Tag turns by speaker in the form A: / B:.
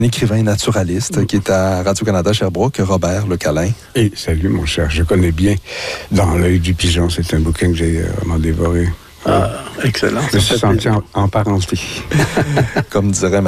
A: Un écrivain naturaliste qui est à Radio-Canada Sherbrooke, Robert Lecalin.
B: Et salut, mon cher. Je connais bien Dans l'œil du pigeon. C'est un bouquin que j'ai vraiment dévoré.
C: Ah, excellent.
B: Je me suis senti en parenté.
A: Comme dirait